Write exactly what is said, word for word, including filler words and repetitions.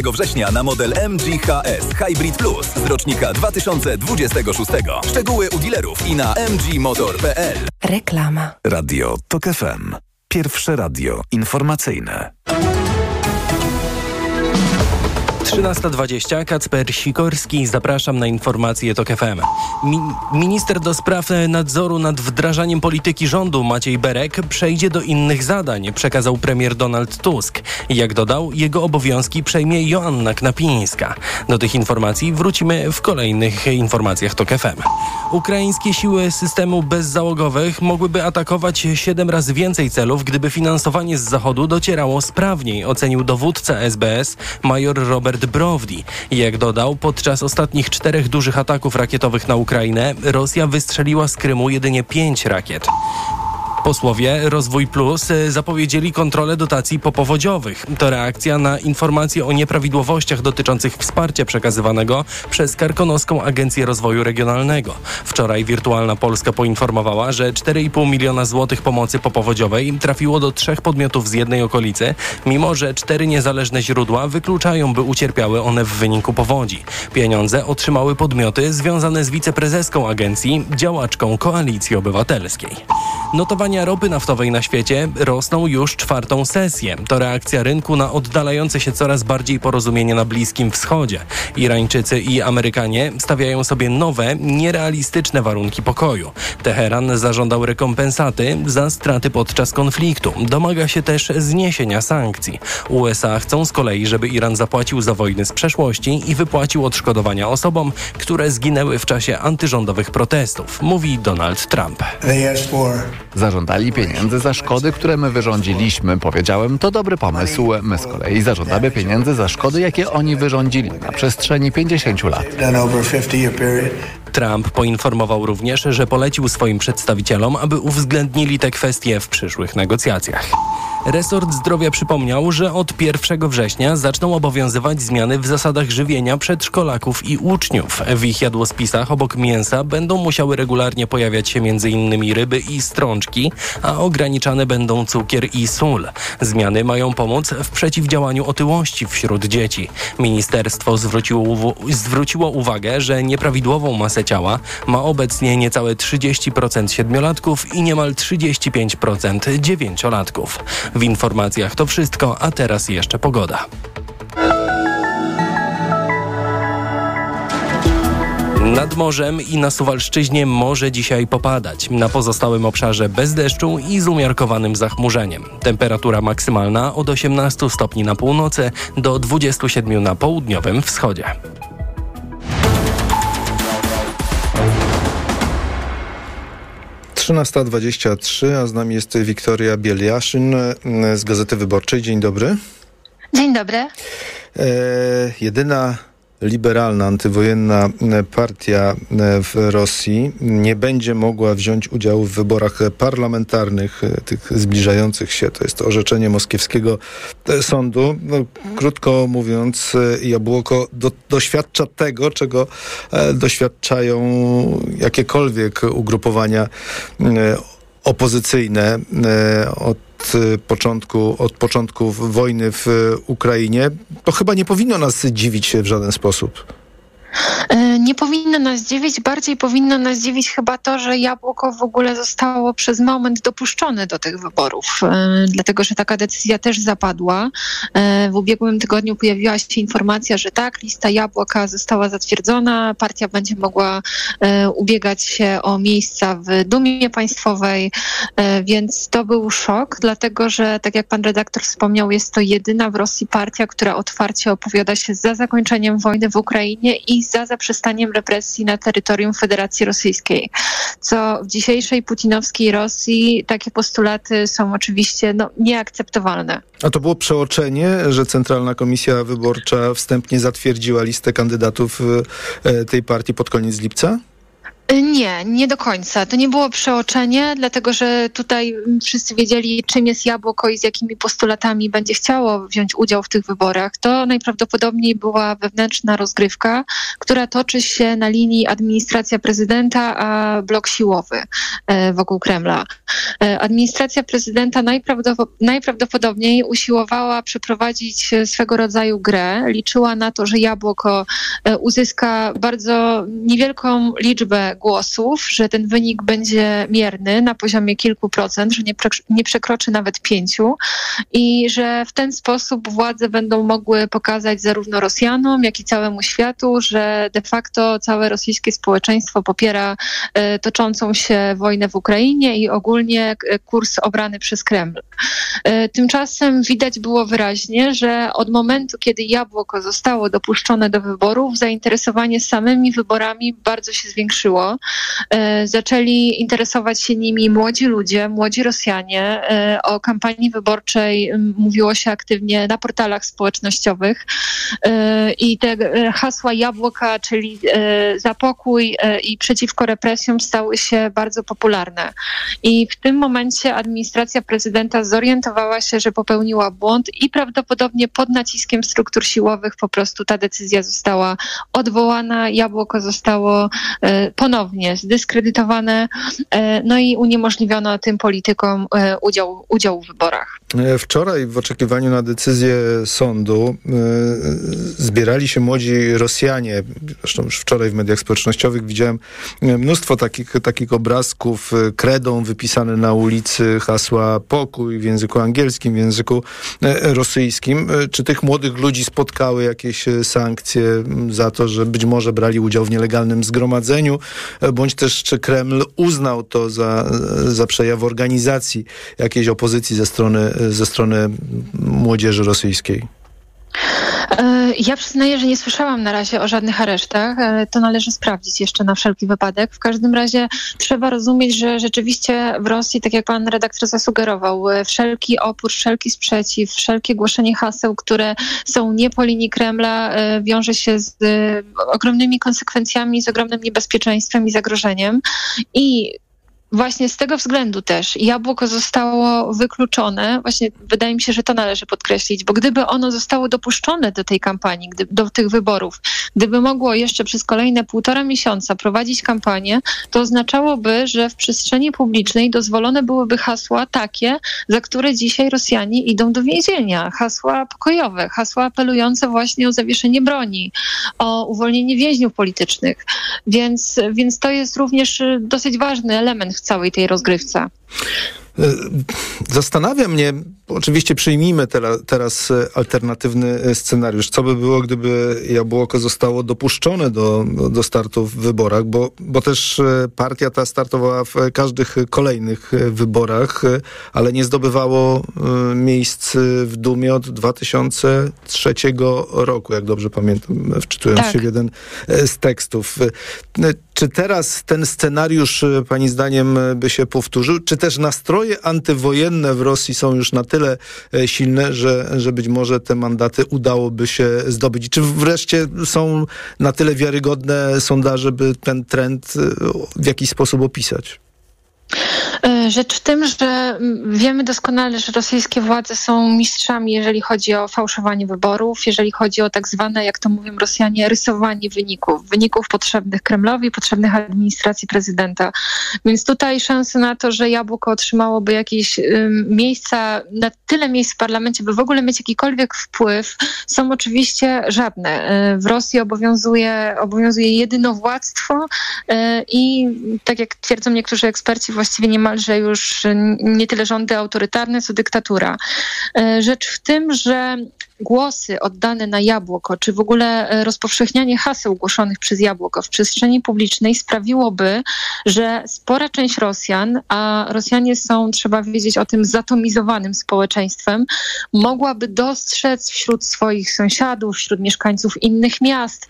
września na model M G H S Hybrid Plus z rocznika dwa tysiące dwudziestego szóstego. Szczegóły u dealerów i na m g motor kropka p l. Reklama. Radio Tok F M. Pierwsze radio informacyjne. trzynasta dwadzieścia, Kacper Sikorski, zapraszam na informacje Tok F M. Mi- minister do spraw nadzoru nad wdrażaniem polityki rządu Maciej Berek przejdzie do innych zadań, przekazał premier Donald Tusk. Jak dodał, jego obowiązki przejmie Joanna Knapińska. Do tych informacji wrócimy w kolejnych informacjach Tok F M. Ukraińskie siły systemu bezzałogowych mogłyby atakować siedem razy więcej celów, gdyby finansowanie z zachodu docierało sprawniej, ocenił dowódca S B S major Robert Browdi. Jak dodał, podczas ostatnich czterech dużych ataków rakietowych na Ukrainę Rosja wystrzeliła z Krymu jedynie pięć rakiet. Posłowie Rozwój Plus zapowiedzieli kontrolę dotacji popowodziowych. To reakcja na informacje o nieprawidłowościach dotyczących wsparcia przekazywanego przez Karkonoską Agencję Rozwoju Regionalnego. Wczoraj Wirtualna Polska poinformowała, że cztery i pół miliona złotych pomocy popowodziowej trafiło do trzech podmiotów z jednej okolicy, mimo że cztery niezależne źródła wykluczają, by ucierpiały one w wyniku powodzi. Pieniądze otrzymały podmioty związane z wiceprezeską agencji, działaczką Koalicji Obywatelskiej. Notowania ropy naftowej na świecie rosną już czwartą sesję. To reakcja rynku na oddalające się coraz bardziej porozumienie na Bliskim Wschodzie. Irańczycy i Amerykanie stawiają sobie nowe, nierealistyczne warunki pokoju. Teheran zażądał rekompensaty za straty podczas konfliktu. Domaga się też zniesienia sankcji. U S A chcą z kolei, żeby Iran zapłacił za wojny z przeszłości i wypłacił odszkodowania osobom, które zginęły w czasie antyrządowych protestów, mówi Donald Trump. Zażądali pieniędzy za szkody, które my wyrządziliśmy. Powiedziałem, to dobry pomysł. My z kolei zażądamy pieniędzy za szkody, jakie oni wyrządzili na przestrzeni pięćdziesięciu lat. Trump poinformował również, że polecił swoim przedstawicielom, aby uwzględnili te kwestie w przyszłych negocjacjach. Resort Zdrowia przypomniał, że od pierwszego września zaczną obowiązywać zmiany w zasadach żywienia przedszkolaków i uczniów. W ich jadłospisach obok mięsa będą musiały regularnie pojawiać się m.in. ryby i strączki, a ograniczane będą cukier i sól. Zmiany mają pomóc w przeciwdziałaniu otyłości wśród dzieci. Ministerstwo zwróciło, zwróciło uwagę, że nieprawidłową masę ciała ma obecnie niecałe trzydzieści procent siedmiolatków i niemal trzydzieści pięć procent dziewięciolatków. W informacjach to wszystko, a teraz jeszcze pogoda. Nad morzem i na Suwalszczyźnie może dzisiaj popadać. Na pozostałym obszarze bez deszczu i z umiarkowanym zachmurzeniem. Temperatura maksymalna od osiemnastu stopni na północy do dwudziestu siedmiu na południowym wschodzie. trzynasta dwadzieścia trzy, a z nami jest Wiktoria Bieliaszyn z Gazety Wyborczej. Dzień dobry. Dzień dobry. E, jedyna liberalna, antywojenna partia w Rosji nie będzie mogła wziąć udziału w wyborach parlamentarnych, tych zbliżających się. To jest orzeczenie moskiewskiego sądu. No, krótko mówiąc, Jabłoko do, doświadcza tego, czego e, doświadczają jakiekolwiek ugrupowania e, opozycyjne e, od początku, od początku wojny w Ukrainie. To chyba nie powinno nas dziwić się w żaden sposób. Nie powinno nas dziwić, bardziej powinno nas dziwić chyba to, że Jabłoko w ogóle zostało przez moment dopuszczone do tych wyborów, dlatego że taka decyzja też zapadła. W ubiegłym tygodniu pojawiła się informacja, że tak, lista Jabłoka została zatwierdzona, partia będzie mogła ubiegać się o miejsca w Dumie Państwowej, więc to był szok, dlatego że, tak jak pan redaktor wspomniał, jest to jedyna w Rosji partia, która otwarcie opowiada się za zakończeniem wojny w Ukrainie i za zaprzestaniem represji na terytorium Federacji Rosyjskiej. Co w dzisiejszej putinowskiej Rosji takie postulaty są oczywiście no, nieakceptowalne. A to było przeoczenie, że Centralna Komisja Wyborcza wstępnie zatwierdziła listę kandydatów tej partii pod koniec lipca? Nie, nie do końca. To nie było przeoczenie, dlatego że tutaj wszyscy wiedzieli, czym jest Jabłoko i z jakimi postulatami będzie chciało wziąć udział w tych wyborach. To najprawdopodobniej była wewnętrzna rozgrywka, która toczy się na linii administracja prezydenta a blok siłowy wokół Kremla. Administracja prezydenta najprawdopodobniej usiłowała przeprowadzić swego rodzaju grę. Liczyła na to, że Jabłoko uzyska bardzo niewielką liczbę głosów, że ten wynik będzie mierny na poziomie kilku procent, że nie, prek- nie przekroczy nawet pięciu i że w ten sposób władze będą mogły pokazać zarówno Rosjanom, jak i całemu światu, że de facto całe rosyjskie społeczeństwo popiera e, toczącą się wojnę w Ukrainie i ogólnie e, kurs obrany przez Kreml. E, tymczasem widać było wyraźnie, że od momentu, kiedy Jabłoko zostało dopuszczone do wyborów, zainteresowanie samymi wyborami bardzo się zwiększyło. E, zaczęli interesować się nimi młodzi ludzie, młodzi Rosjanie. E, o kampanii wyborczej m, mówiło się aktywnie na portalach społecznościowych e, i te e, hasła Jabłoka, czyli e, za pokój e, i przeciwko represjom stały się bardzo popularne. I w tym momencie administracja prezydenta zorientowała się, że popełniła błąd i prawdopodobnie pod naciskiem struktur siłowych po prostu ta decyzja została odwołana, Jabłoko zostało e, ponownie zdyskredytowane, no i uniemożliwiono tym politykom udział, udział w wyborach. Wczoraj w oczekiwaniu na decyzję sądu zbierali się młodzi Rosjanie. Zresztą już wczoraj w mediach społecznościowych widziałem mnóstwo takich, takich obrazków, kredą wypisane na ulicy hasła pokój w języku angielskim, w języku rosyjskim. Czy tych młodych ludzi spotkały jakieś sankcje za to, że być może brali udział w nielegalnym zgromadzeniu, bądź też czy Kreml uznał to za, za przejaw organizacji jakiejś opozycji ze strony, ze strony młodzieży rosyjskiej? Ja przyznaję, że nie słyszałam na razie o żadnych aresztach. To należy sprawdzić jeszcze na wszelki wypadek. W każdym razie trzeba rozumieć, że rzeczywiście w Rosji, tak jak pan redaktor zasugerował, wszelki opór, wszelki sprzeciw, wszelkie głoszenie haseł, które są nie po linii Kremla, wiąże się z ogromnymi konsekwencjami, z ogromnym niebezpieczeństwem i zagrożeniem. I właśnie z tego względu też Jabłoko zostało wykluczone. Właśnie wydaje mi się, że to należy podkreślić, bo gdyby ono zostało dopuszczone do tej kampanii, gdy, do tych wyborów, gdyby mogło jeszcze przez kolejne półtora miesiąca prowadzić kampanię, to oznaczałoby, że w przestrzeni publicznej dozwolone byłyby hasła takie, za które dzisiaj Rosjanie idą do więzienia. Hasła pokojowe, hasła apelujące właśnie o zawieszenie broni, o uwolnienie więźniów politycznych. Więc, więc to jest również dosyć ważny element w całej tej rozgrywce. Zastanawia mnie, oczywiście przyjmijmy teraz, teraz alternatywny scenariusz, co by było, gdyby Jabłoko zostało dopuszczone do, do startu w wyborach, bo, bo też partia ta startowała w każdych kolejnych wyborach, ale nie zdobywało miejsc w Dumie od dwa tysiące trzeciego roku, jak dobrze pamiętam, wczytując tak. się w jeden z tekstów. Czy teraz ten scenariusz, pani zdaniem, by się powtórzył? Czy też nastroje antywojenne w Rosji są już na tyle silne, że, że być może te mandaty udałoby się zdobyć? Czy wreszcie są na tyle wiarygodne sondaże, by ten trend w jakiś sposób opisać? Rzecz w tym, że wiemy doskonale, że rosyjskie władze są mistrzami, jeżeli chodzi o fałszowanie wyborów, jeżeli chodzi o tak zwane, jak to mówią Rosjanie, rysowanie wyników. Wyników potrzebnych Kremlowi, potrzebnych administracji prezydenta. Więc tutaj szanse na to, że Jabłoko otrzymałoby jakieś um, miejsca, na tyle miejsc w parlamencie, by w ogóle mieć jakikolwiek wpływ, są oczywiście żadne. W Rosji obowiązuje, obowiązuje jedynowładztwo i tak jak twierdzą niektórzy eksperci, właściwie niemalże już nie tyle rządy autorytarne, co dyktatura. Rzecz w tym, że głosy oddane na Jabłoko, czy w ogóle rozpowszechnianie haseł głoszonych przez Jabłoko w przestrzeni publicznej sprawiłoby, że spora część Rosjan, a Rosjanie są, trzeba wiedzieć o tym, zatomizowanym społeczeństwem, mogłaby dostrzec wśród swoich sąsiadów, wśród mieszkańców innych miast